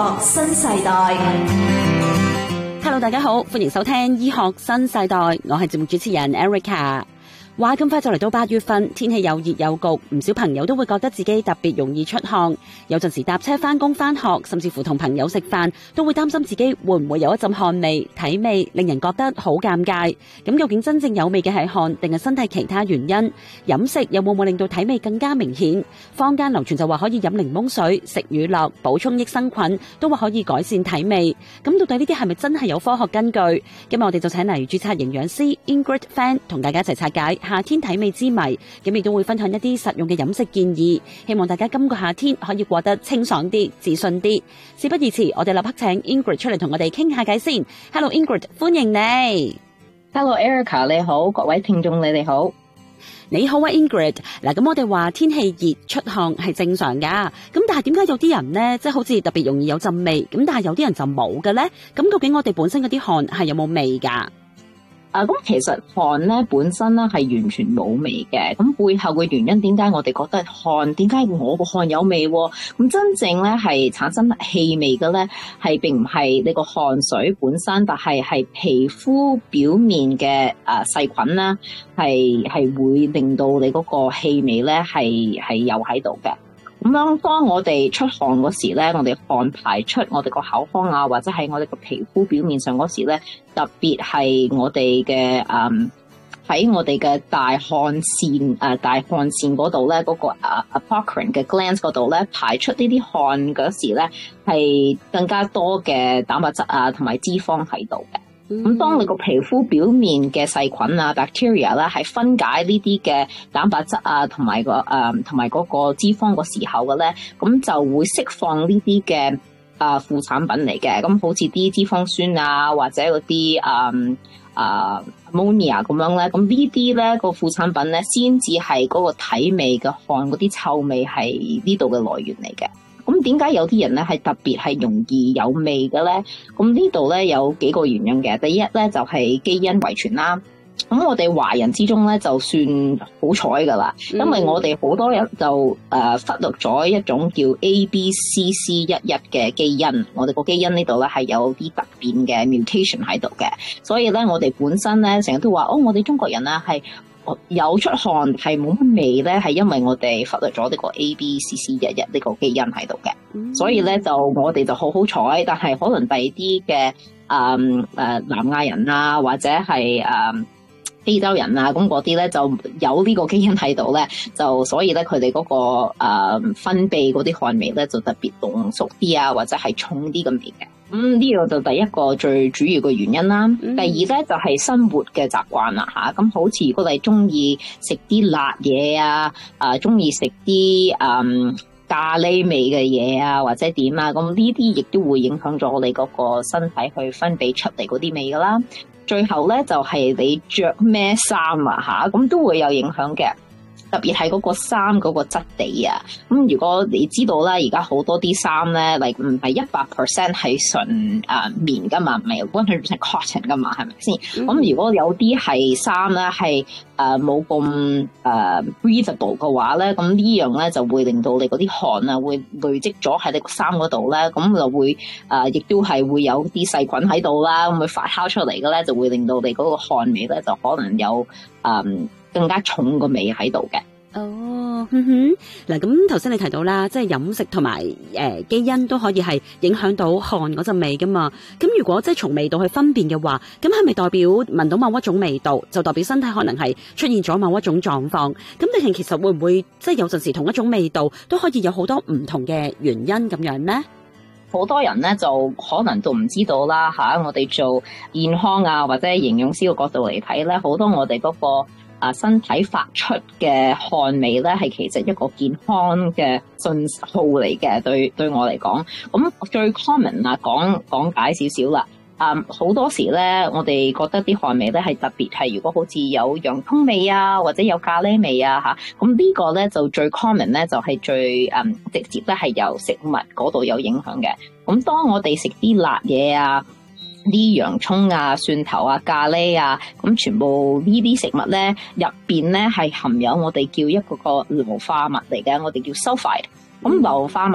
學新世代。 Hello， 大家好，歡迎收聽醫學新世代，我係節目主持人 Erica。話咁快就嚟到8月份，天氣有熱有焗，唔少朋友都會覺得自己特別容易出汗。有陣時搭車返工返學，甚至乎同朋友食飯，都會擔心自己會唔會有一陣汗味、體味，令人覺得好尷尬。咁究竟真正有味嘅係汗，定係身體其他原因？飲食又會唔會令到體味更加明顯？坊間流傳就話可以飲檸檬水、食乳酪、補充益生菌，都話可以改善體味。咁到底呢啲係咪真係有科學根據？今日我哋就請嚟註冊營養師 Ingrid Fan 同大家一齊拆解夏天體味之謎，咁亦都會分享一啲實用嘅飲食建議，希望大家今個夏天可以過得清爽啲、自信啲。事不宜遲，我哋立刻請 Ingrid 出嚟同我哋傾下偈先。Hello Ingrid， 歡迎你。 Hello Erica， 你好，各位聽眾你哋好。 你好啊 Ingrid。嗱，咁我哋話天氣熱出汗係正常噶，咁但係點解有啲人呢，即係好似特別容易有陣味，咁但係有啲人就冇嘅呢？咁究竟我哋本身嗰啲汗係有冇味噶？ 咁其實汗咧本身咧係完全冇味嘅，咁背後嘅原因點解我哋覺得汗？點解我個汗有味？咁真正咧係產生氣味嘅咧，係並唔係你個汗水本身，但係皮膚表面嘅細菌啦，係會令到你嗰個氣味咧係有喺度嘅。咁樣當我哋出汗嗰時咧，我哋汗排出我哋個口腔啊，或者係我哋個皮膚表面上嗰時咧，特別係我哋嘅喺我哋嘅大汗腺嗰度咧，嗰個apocrine 嘅 glands 嗰度咧，排出呢啲汗嗰時咧，係更加多嘅蛋白質啊同埋脂肪喺度嘅。咁當你個皮膚表面嘅細菌啊 bacteria 啦，係分解呢啲嘅蛋白質啊同埋嗰個脂肪個時候嘅咧，咁就會釋放呢啲嘅副產品嚟嘅。咁好似啲脂肪酸啊，或者嗰啲ammonia 咁樣咧，咁呢啲咧個副產品咧，先至係嗰個體味嘅汗嗰啲臭味係呢度嘅來源嚟嘅。咁點解有啲人咧係特別係容易有味嘅咧？咁呢度咧有幾個原因嘅。第一咧就係基因遺傳啦。咁我哋華人之中咧就算好彩噶啦，因為我哋好多人就忽略咗一種叫 ABCC11 嘅基因。我哋個基因呢度咧係有啲突變嘅 mutation 喺度嘅，所以咧我哋本身咧成日都話我哋中國人啊係有出汗係冇乜味咧，係因為我哋忽略咗呢個 ABCC11 呢個基因喺度嘅，所以咧就我哋就好彩，但係可能第二啲嘅南亞人啊，或者係非洲人啊，咁嗰啲咧就有呢個基因喺度咧，就所以咧佢哋嗰個分泌嗰啲汗味咧就特別濃縮啲啊，或者係重啲嘅味嘅。呢個就第一個最主要嘅原因啦。第二咧就係生活嘅習慣啦吓，咁好似如果你中意食啲辣嘢啊，中意食啲咖喱味嘅嘢啊，或者點啊，咁呢啲亦都會影響咗我哋嗰個身體去分泌出嚟嗰啲味噶啦。最後咧就係你着咩衫啊吓，咁都會有影響嘅。特別係嗰個衫嗰個質地啊，咁如果你知道啦，而家好多啲衫咧，唔係100% 係純棉噶嘛，唔係100% cotton 噶嘛，係咪先？咁如果有啲係衫咧係冇咁breathable 嘅話咧，咁呢樣咧就會令到你嗰啲汗啊會累積咗喺你個衫嗰度咧，咁就會亦都係會有啲細菌喺度啦，咁會發酵出嚟嘅咧，就會令到你嗰個汗味咧就可能有更加重個味喺度嘅。 嗱，咁頭先你提到啦，即係飲食同埋基因都可以係影響到汗嗰陣味噶嘛。咁如果即係從味道去分辨嘅話，咁係咪代表聞到某一種味道就代表身體可能係出現咗某一種狀況？咁定係其實會唔會即係有陣時同一種味道都可以有好多唔同嘅原因咁樣呢？ 好多人咧就可能都唔知道啦吓，我哋做健康啊或者營養師嘅角度嚟睇咧，好多我哋嗰個身體發出嘅汗味咧，係其實一個健康嘅信號嚟嘅。對我嚟講，咁最 common 講解少少啦。好多時咧，我哋覺得啲汗味咧係特別係，如果好似有洋葱味啊，或者有咖喱味啊嚇，咁呢個咧就最 common 咧，就係最直接咧係由食物嗰度有影響嘅。咁當我哋食啲辣嘢啊，啲洋葱啊、蒜頭啊、咖喱啊，咁全部呢啲食物咧入邊咧係含有我哋叫一個硫化物嚟嘅，我哋叫 sulfide。咁硫化物